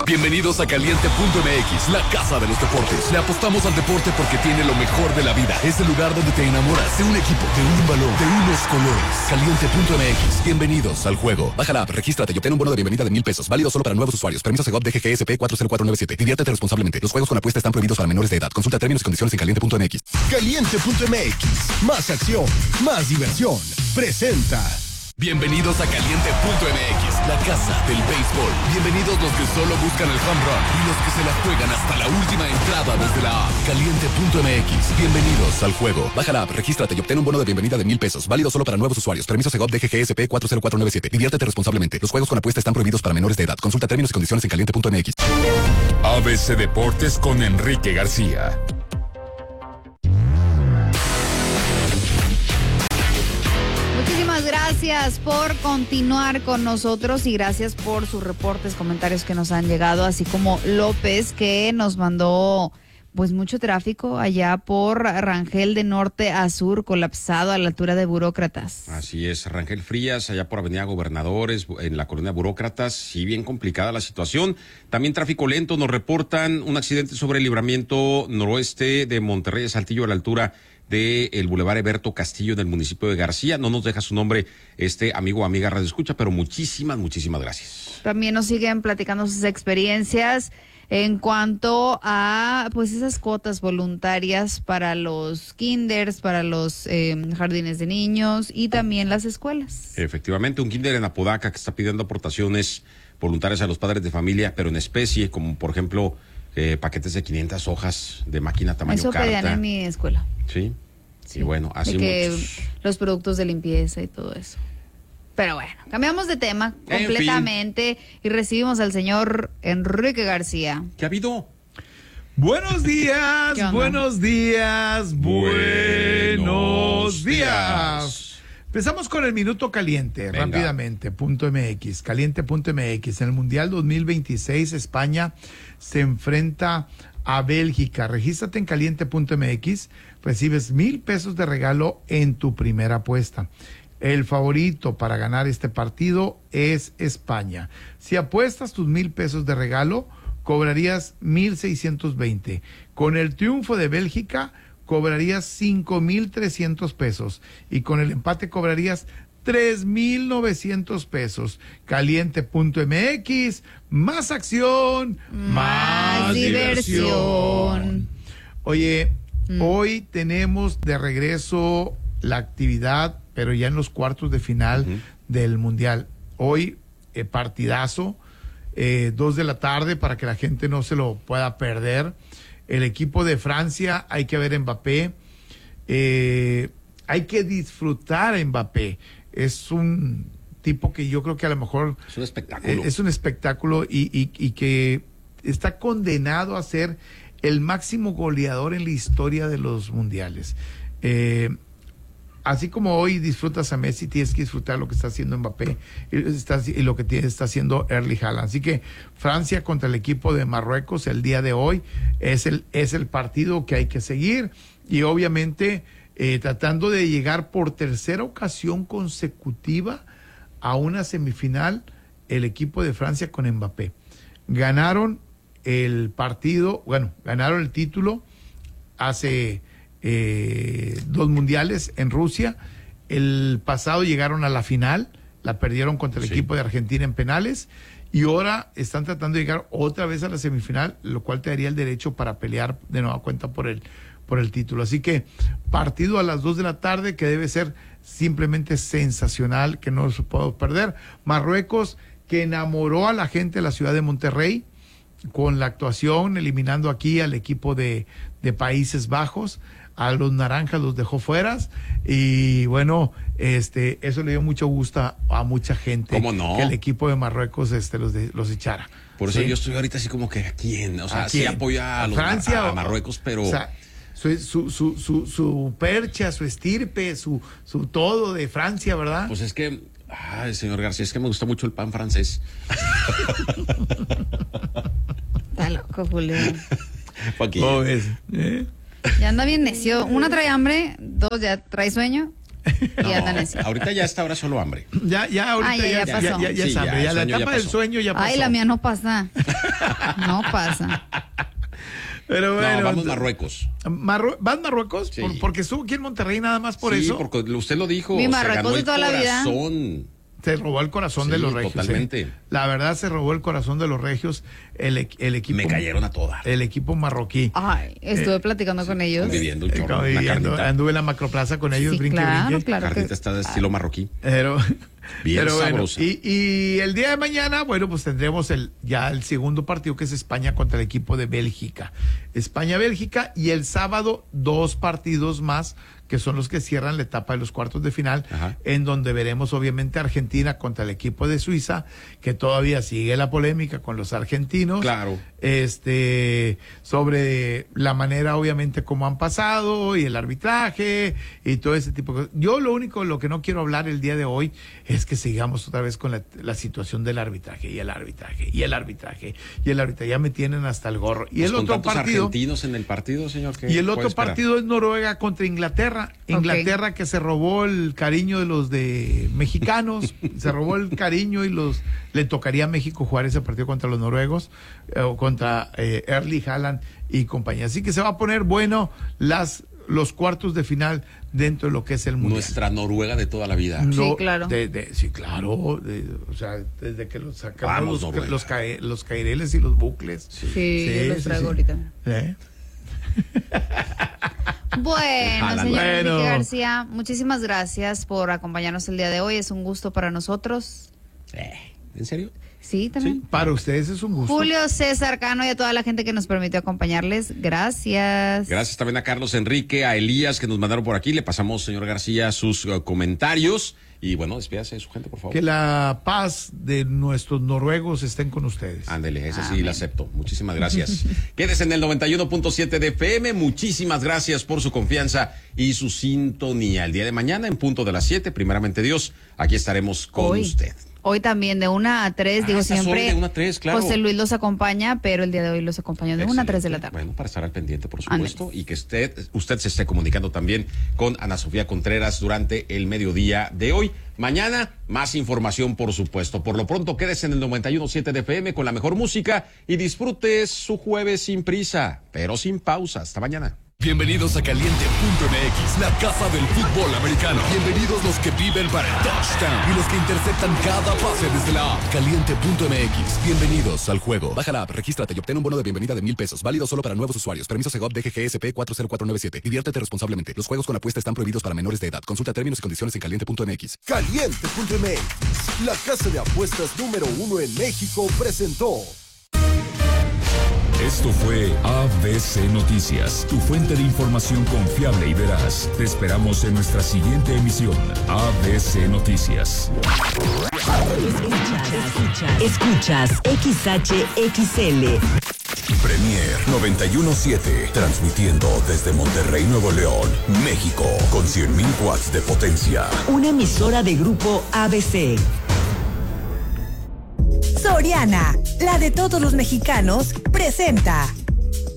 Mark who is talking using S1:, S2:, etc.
S1: Bienvenidos a Caliente.mx, la casa de los deportes. Le apostamos al deporte porque tiene lo mejor de la vida. Es el lugar donde te enamoras de un equipo, de un balón, de unos colores. Caliente.mx, bienvenidos al juego. Baja la app, regístrate y obtén un bono de bienvenida de $1,000. Válido solo para nuevos usuarios. Permiso Segov DGGSP 40497. Diviértete responsablemente. Los juegos con apuesta están prohibidos para menores de edad. Consulta términos y condiciones en Caliente.mx.
S2: Caliente.mx, más acción, más diversión. Presenta.
S1: Bienvenidos a Caliente.mx, la casa del béisbol. Bienvenidos los que solo buscan el home run y los que se la juegan hasta la última entrada desde la app. Caliente.mx, bienvenidos al juego. Baja la app, regístrate y obtén un bono de bienvenida de $1,000. Válido solo para nuevos usuarios. Permiso Segov DGGSP 40497. Diviértete responsablemente. Los juegos con apuesta están prohibidos para menores de edad. Consulta términos y condiciones en Caliente.mx.
S3: ABC Deportes con Enrique García.
S4: Muchísimas gracias por continuar con nosotros y gracias por sus reportes, comentarios que nos han llegado, así como López, que nos mandó pues mucho tráfico allá por Rangel de norte a sur, colapsado a la altura de Burócratas.
S5: Así es, Rangel Frías, allá por Avenida Gobernadores, en la colonia Burócratas, sí, bien complicada la situación. También tráfico lento, nos reportan un accidente sobre el libramiento noroeste de Monterrey de Saltillo a la altura del Boulevard Eberto Castillo en el municipio de García. No nos deja su nombre amigo o amiga Radio Escucha, pero muchísimas gracias.
S4: También nos siguen platicando sus experiencias en cuanto a pues esas cuotas voluntarias para los kinders, para los jardines de niños y también las escuelas.
S5: Efectivamente, un kinder en Apodaca que está pidiendo aportaciones voluntarias a los padres de familia, pero en especie, como por ejemplo paquetes de 500 hojas de máquina tamaño
S4: Eso
S5: carta.
S4: pedían en mi escuela.
S5: Sí. Y bueno, así
S4: de que
S5: muchos.
S4: los productos de limpieza y todo eso. Pero bueno, cambiamos de tema completamente y recibimos al señor Enrique García.
S5: ¿Qué ha habido?
S6: Buenos días, buenos días, buenos días. Empezamos con el minuto caliente,
S5: Venga.
S6: rápidamente, .mx, caliente.mx. En el Mundial 2026, España se enfrenta a Bélgica. Regístrate en caliente.mx, recibes $1,000 de regalo en tu primera apuesta. El favorito para ganar este partido es España. Si apuestas tus $1,000 de regalo, cobrarías 1,620. Con el triunfo de Bélgica, cobrarías 5,300 pesos. Y con el empate cobrarías 3,900 pesos. Caliente.mx, más acción, más diversión. Oye, hoy tenemos de regreso la actividad, pero ya en los cuartos de final del Mundial. Hoy, partidazo, 2 de la tarde para que la gente no se lo pueda perder. El equipo de Francia, hay que ver a Mbappé, hay que disfrutar a Mbappé. Es un tipo que yo creo que a lo mejor
S5: Es un espectáculo.
S6: es un espectáculo y que está condenado a ser el máximo goleador en la historia de los mundiales. Así como hoy disfrutas a Messi, tienes que disfrutar lo que está haciendo Mbappé y lo que está haciendo Erling Haaland. Así que Francia contra el equipo de Marruecos el día de hoy es el partido que hay que seguir y obviamente tratando de llegar por tercera ocasión consecutiva a una semifinal el equipo de Francia con Mbappé. Ganaron el partido, ganaron el título hace 2 mundiales en Rusia. El pasado llegaron a la final, la perdieron contra el equipo de Argentina en penales y ahora están tratando de llegar otra vez a la semifinal, lo cual te daría el derecho para pelear de nueva cuenta por el título. Así que partido a las 2 de la tarde que debe ser simplemente sensacional, que no se puede perder. Marruecos, que enamoró a la gente de la ciudad de Monterrey con la actuación, eliminando aquí al equipo de Países Bajos. A los naranjas los dejó fueras y bueno, eso le dio mucho gusto a mucha gente.
S5: ¿Cómo no?
S6: Que el equipo de Marruecos los echara.
S5: Por eso
S6: ¿sí?
S5: yo estoy ahorita así como que ¿a quién? O sea,
S6: ¿A
S5: sí
S6: quién?
S5: apoya a
S6: Francia
S5: a Marruecos, pero
S6: o sea, su percha, su estirpe, su todo de Francia, ¿verdad?
S5: pues es que, ay, señor García, es que me gusta mucho el pan francés.
S4: Está loco, Julio.
S5: Joaquín.
S6: ¿Cómo ves?
S4: Ya anda bien necio. 1 trae hambre, 2 ya trae sueño y anda necio.
S5: Ahorita ya está, ahora solo hambre.
S6: Ya ahorita
S4: ya pasó.
S6: ya
S5: Sí,
S6: es hambre.
S5: ya,
S6: Ya la
S5: el sueño ya
S6: etapa del
S5: pasó.
S6: sueño ya pasó.
S4: Ay, la mía no pasa. No pasa.
S6: Pero bueno,
S5: no, vamos Marruecos.
S6: ¿Vas Marruecos?
S5: Sí.
S6: Porque estuvo aquí en Monterrey nada más por
S5: sí,
S6: eso.
S5: porque usted lo dijo.
S4: Mi
S5: se
S4: Marruecos
S5: ganó
S4: de
S5: el
S4: toda la vida.
S5: corazón.
S6: Se robó el corazón de
S5: Sí,
S6: los regios.
S5: totalmente.
S6: La verdad, se robó el corazón de los regios el equipo.
S5: Me cayeron a todas.
S6: El equipo marroquí.
S4: Ay, estuve platicando con ellos.
S5: Conviviendo un chorro,
S6: Conviviendo,
S5: una carnita.
S6: anduve en la macroplaza con ellos,
S4: Sí,
S6: brinque,
S4: claro,
S6: brinque.
S4: claro.
S5: Carnita está de estilo marroquí.
S6: Pero
S5: Bien
S6: bueno,
S5: sabrosa.
S6: y el día de mañana, bueno, pues tendremos ya el segundo partido, que es España contra el equipo de Bélgica. España-Bélgica, y el sábado 2 partidos más, que son los que cierran la etapa de los cuartos de final,
S5: Ajá.
S6: en donde veremos obviamente Argentina contra el equipo de Suiza, que todavía sigue la polémica con los argentinos.
S5: Claro.
S6: Sobre la manera obviamente como han pasado y el arbitraje y todo ese tipo de cosas. Yo lo que no quiero hablar el día de hoy es que sigamos otra vez con la situación del arbitraje y el arbitraje y el arbitraje y el arbitraje. Ya me tienen hasta el gorro. Y
S5: Pues
S6: el
S5: con
S6: otro
S5: tantos
S6: partido,
S5: argentinos en el partido, señor. ¿qué
S6: y el
S5: puede
S6: otro
S5: esperar?
S6: partido es Noruega contra Inglaterra. Inglaterra, que se robó el cariño de los de mexicanos, se robó el cariño y le tocaría a México jugar ese partido contra los noruegos, contra Erling Haaland y compañía. Así que se va a poner bueno los cuartos de final dentro de lo que es el mundial.
S5: Nuestra Noruega de toda la vida.
S4: Sí, claro.
S6: Sí, claro. O sea, desde que los sacamos
S5: Vamos,
S6: los caireles y los bucles.
S4: Sí, yo los traigo ahorita. Bueno,
S5: Ojalá.
S4: señor
S6: Bueno.
S4: Enrique García, muchísimas gracias por acompañarnos el día de hoy. Es un gusto para nosotros.
S5: ¿En serio?
S4: Sí, también.
S6: Para ustedes es un gusto.
S4: Julio César Cano y a toda la gente que nos permitió acompañarles. Gracias.
S5: Gracias también a Carlos Enrique, a Elías, que nos mandaron por aquí. Le pasamos, señor García, sus comentarios. Y bueno, despídase de su gente, por favor.
S6: Que la paz de nuestros noruegos estén con ustedes.
S5: Ándele, esa sí la acepto. Muchísimas gracias. Quédese en el 91.7 de FM. Muchísimas gracias por su confianza y su sintonía. El día de mañana, en punto de las 7, primeramente Dios, aquí estaremos con usted.
S4: Hoy también de 1 a 3, digo
S5: estás
S4: siempre.
S5: hoy de 1 a 3, claro.
S4: José Luis los acompaña, pero el día de hoy los acompañó de 1 a 3 de la tarde.
S5: Bueno, para estar al pendiente, por supuesto,
S4: Ándale.
S5: y que usted se esté comunicando también con Ana Sofía Contreras durante el mediodía de hoy. Mañana, más información, por supuesto. Por lo pronto, quédese en el 91.7 de FM con la mejor música y disfrute su jueves sin prisa, pero sin pausa. Hasta mañana.
S1: Bienvenidos a Caliente.mx, la casa del fútbol americano. Bienvenidos los que viven para el touchdown y los que interceptan cada pase desde la app. Caliente.mx, bienvenidos al juego. Baja la app, regístrate y obtén un bono de bienvenida de $1,000. Válido solo para nuevos usuarios. Permiso Segov DGGSP 40497. Diviértete responsablemente. Los juegos con apuesta están prohibidos para menores de edad. Consulta términos y condiciones en Caliente.mx.
S2: Caliente.mx, la casa de apuestas número 1 en México, presentó.
S3: Esto fue ABC Noticias, tu fuente de información confiable y veraz. Te esperamos en nuestra siguiente emisión. ABC Noticias.
S7: Escuchas XHXL.
S2: Premier 91.7, transmitiendo desde Monterrey, Nuevo León, México, con 100.000 watts de potencia.
S7: Una emisora de grupo ABC. Soriana, la de todos los mexicanos, presenta.